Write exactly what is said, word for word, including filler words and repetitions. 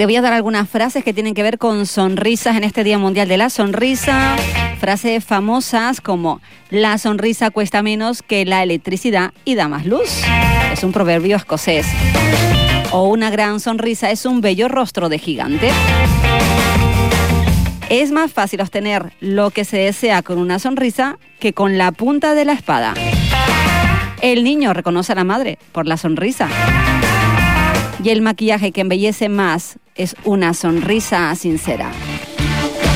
Te voy a dar algunas frases que tienen que ver con sonrisas en este Día Mundial de la Sonrisa. Frases famosas como: la sonrisa cuesta menos que la electricidad y da más luz. Es un proverbio escocés. O una gran sonrisa es un bello rostro de gigante. Es más fácil obtener lo que se desea con una sonrisa que con la punta de la espada. El niño reconoce a la madre por la sonrisa. Y el maquillaje que embellece más es una sonrisa sincera.